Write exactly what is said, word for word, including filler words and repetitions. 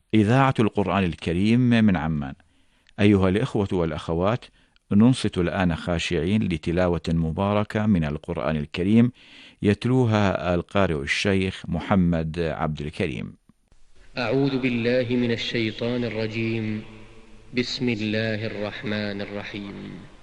إذاعة القرآن الكريم من عمان. أيها الإخوة والأخوات، ننصت الآن خاشعين لتلاوة مباركة من القرآن الكريم يتلوها القارئ الشيخ محمد عبد الكريم. أعوذ بالله من الشيطان الرجيم. بسم الله الرحمن الرحيم.